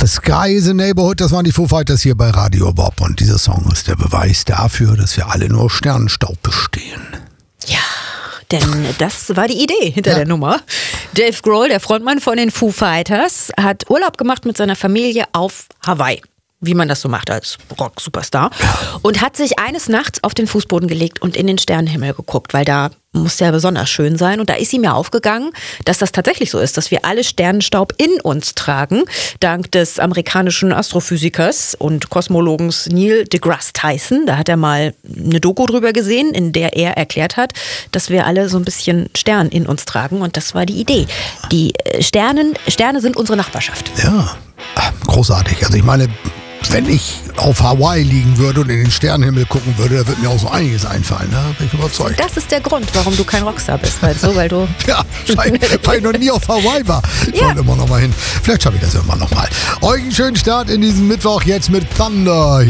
The Sky is a Neighborhood, das waren die Foo Fighters hier bei Radio Bob. Und dieser Song ist der Beweis dafür, dass wir alle nur Sternenstaub bestehen. Ja, denn das war die Idee hinter der Nummer. Dave Grohl, der Frontmann von den Foo Fighters, hat Urlaub gemacht mit seiner Familie auf Hawaii. Wie man das so macht als Rock-Superstar. Und hat sich eines Nachts auf den Fußboden gelegt und in den Sternenhimmel geguckt, weil da muss ja besonders schön sein. Und da ist ihm ja aufgegangen, dass das tatsächlich so ist, dass wir alle Sternenstaub in uns tragen. Dank des amerikanischen Astrophysikers und Kosmologens Neil deGrasse Tyson. Da hat er mal eine Doku drüber gesehen, in der er erklärt hat, dass wir alle so ein bisschen Stern in uns tragen. Und das war die Idee. Die Sterne sind unsere Nachbarschaft. Ja, großartig. Also ich meine, wenn ich auf Hawaii liegen würde und in den Sternenhimmel gucken würde, da würde mir auch so einiges einfallen, da bin ich überzeugt. Das ist der Grund, warum du kein Rockstar bist, weil du... Ja, weil ich noch nie auf Hawaii war. Ich wollte immer noch mal hin. Vielleicht schaffe ich das irgendwann noch mal. Euch einen schönen Start in diesem Mittwoch jetzt mit Thunder.